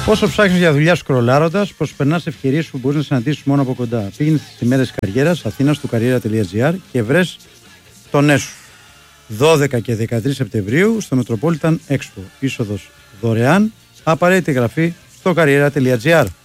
Όσο ψάχνεις για δουλειά σκρολάροντας, προσπερνάς ευκαιρίες που μπορείς να συναντήσεις μόνο από κοντά. Πήγαινε στις ημέρες καριέρας Αθήνας του Καριέρα.gr και βρες το ναι σου. 12 και 13 Σεπτεμβρίου στο Metropolitan Expo. Είσοδος δωρεάν. Απαραίτητη εγγραφή στο Καριέρα.gr.